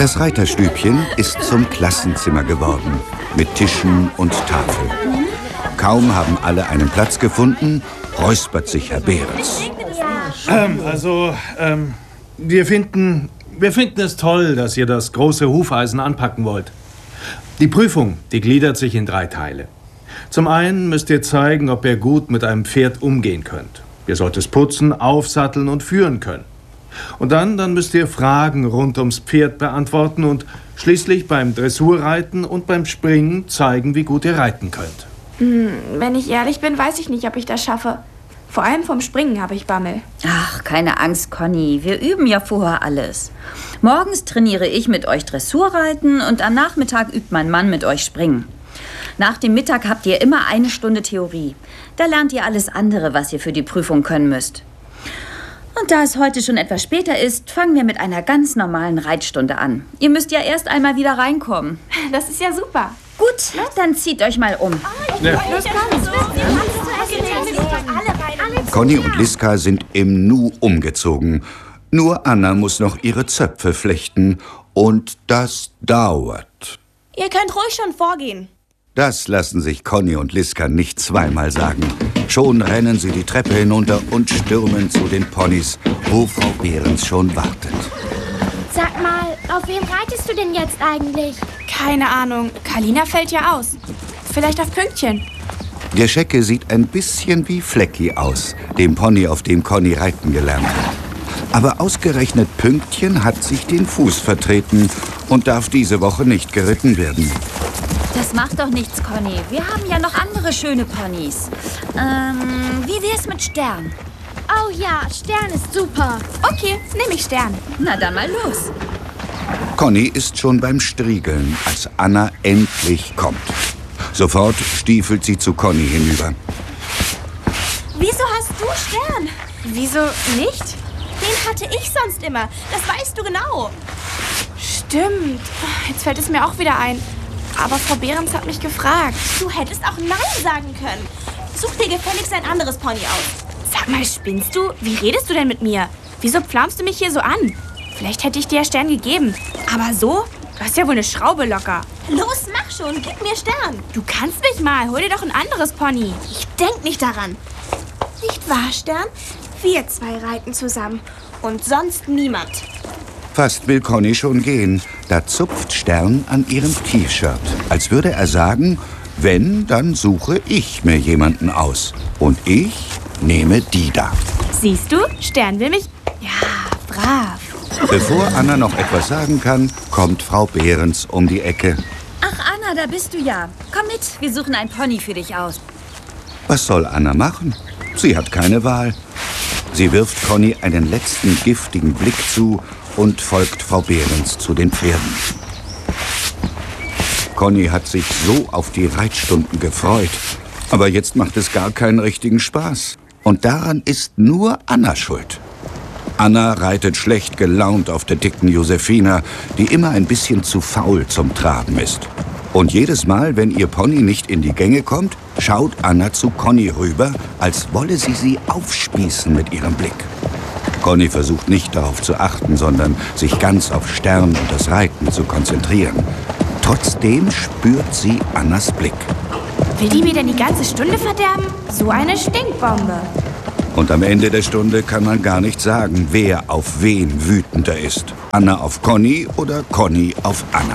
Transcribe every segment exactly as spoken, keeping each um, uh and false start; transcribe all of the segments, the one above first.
Das Reiterstübchen ist zum Klassenzimmer geworden, mit Tischen und Tafel. Kaum haben alle einen Platz gefunden, räuspert sich Herr Behrens. Ähm, also, ähm, wir finden, wir finden es toll, dass ihr das große Hufeisen anpacken wollt. Die Prüfung, die gliedert sich in drei Teile. Zum einen müsst ihr zeigen, ob ihr gut mit einem Pferd umgehen könnt. Ihr sollt es putzen, aufsatteln und führen können. Und dann, dann müsst ihr Fragen rund ums Pferd beantworten und schließlich beim Dressurreiten und beim Springen zeigen, wie gut ihr reiten könnt. Hm, wenn ich ehrlich bin, weiß ich nicht, ob ich das schaffe. Vor allem vom Springen habe ich Bammel. Ach, keine Angst, Conny. Wir üben ja vorher alles. Morgens trainiere ich mit euch Dressurreiten und am Nachmittag übt mein Mann mit euch Springen. Nach dem Mittag habt ihr immer eine Stunde Theorie. Da lernt ihr alles andere, was ihr für die Prüfung können müsst. Und da es heute schon etwas später ist, fangen wir mit einer ganz normalen Reitstunde an. Ihr müsst ja erst einmal wieder reinkommen. Das ist ja super. Gut, dann zieht euch mal um. Ja. Conny und Liska sind im Nu umgezogen. Nur Anna muss noch ihre Zöpfe flechten. Und das dauert. Ihr könnt ruhig schon vorgehen. Das lassen sich Conny und Liska nicht zweimal sagen. Schon rennen sie die Treppe hinunter und stürmen zu den Ponys, wo Frau Behrens schon wartet. Sag mal, auf wem reitest du denn jetzt eigentlich? Keine Ahnung. Kalina fällt ja aus. Vielleicht auf Pünktchen. Der Schecke sieht ein bisschen wie Flecki aus, dem Pony, auf dem Conny reiten gelernt hat. Aber ausgerechnet Pünktchen hat sich den Fuß vertreten und darf diese Woche nicht geritten werden. Das macht doch nichts, Conny. Wir haben ja noch andere schöne Ponys. Ähm, wie wär's mit Stern? Oh ja, Stern ist super. Okay, nehme ich Stern. Na dann mal los. Conny ist schon beim Striegeln, als Anna endlich kommt. Sofort stiefelt sie zu Conny hinüber. Wieso hast du Stern? Wieso nicht? Den hatte ich sonst immer. Das weißt du genau. Stimmt. Jetzt fällt es mir auch wieder ein. Aber Frau Behrens hat mich gefragt. Du hättest auch Nein sagen können. Such dir gefälligst ein anderes Pony aus. Sag mal, spinnst du? Wie redest du denn mit mir? Wieso pflaumst du mich hier so an? Vielleicht hätte ich dir ja Stern gegeben. Aber so? Du hast ja wohl eine Schraube locker. Los, mach schon. Gib mir Stern. Du kannst mich mal. Hol dir doch ein anderes Pony. Ich denk nicht daran. Nicht wahr, Stern? Wir zwei reiten zusammen. Und sonst niemand. Fast will Conny schon gehen. Da zupft Stern an ihrem T-Shirt, als würde er sagen, wenn, dann suche ich mir jemanden aus. Und ich nehme die da. Siehst du? Stern will mich... Ja, brav. Bevor Anna noch etwas sagen kann, kommt Frau Behrens um die Ecke. Ach, Anna, da bist du ja. Komm mit, wir suchen ein Pony für dich aus. Was soll Anna machen? Sie hat keine Wahl. Sie wirft Conny einen letzten giftigen Blick zu und folgt Frau Behrens zu den Pferden. Conny hat sich so auf die Reitstunden gefreut. Aber jetzt macht es gar keinen richtigen Spaß. Und daran ist nur Anna schuld. Anna reitet schlecht gelaunt auf der dicken Josefina, die immer ein bisschen zu faul zum Traben ist. Und jedes Mal, wenn ihr Pony nicht in die Gänge kommt, schaut Anna zu Conny rüber, als wolle sie sie aufspießen mit ihrem Blick. Conny versucht nicht darauf zu achten, sondern sich ganz auf Stern und das Reiten zu konzentrieren. Trotzdem spürt sie Annas Blick. Will die mir denn die ganze Stunde verderben? So eine Stinkbombe. Und am Ende der Stunde kann man gar nicht sagen, wer auf wen wütender ist. Anna auf Conny oder Conny auf Anna.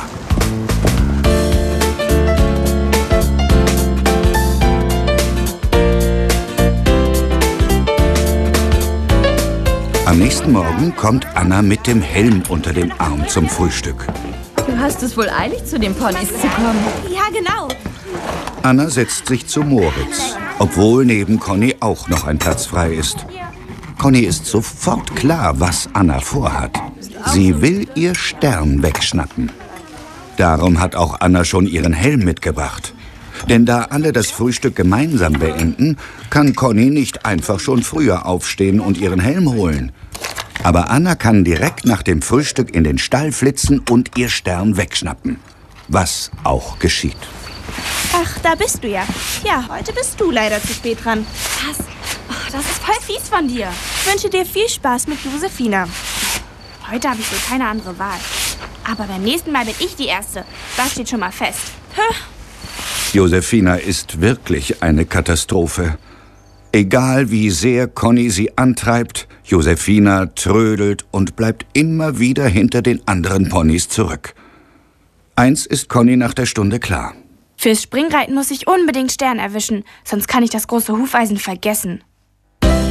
Am nächsten Morgen kommt Anna mit dem Helm unter dem Arm zum Frühstück. Du hast es wohl eilig, zu den Ponys zu kommen. Ja, genau. Anna setzt sich zu Moritz, obwohl neben Conny auch noch ein Platz frei ist. Conny ist sofort klar, was Anna vorhat. Sie will ihr Stern wegschnappen. Darum hat auch Anna schon ihren Helm mitgebracht. Denn da alle das Frühstück gemeinsam beenden, kann Conny nicht einfach schon früher aufstehen und ihren Helm holen. Aber Anna kann direkt nach dem Frühstück in den Stall flitzen und ihr Stern wegschnappen. Was auch geschieht. Ach, da bist du ja. Ja, heute bist du leider zu spät dran. Was? Oh, das ist voll fies von dir. Ich wünsche dir viel Spaß mit Josefina. Heute habe ich wohl keine andere Wahl. Aber beim nächsten Mal bin ich die Erste. Das steht schon mal fest. Huh. Josefina ist wirklich eine Katastrophe. Egal wie sehr Conny sie antreibt, Josefina trödelt und bleibt immer wieder hinter den anderen Ponys zurück. Eins ist Conny nach der Stunde klar. Fürs Springreiten muss ich unbedingt Stern erwischen, sonst kann ich das große Hufeisen vergessen.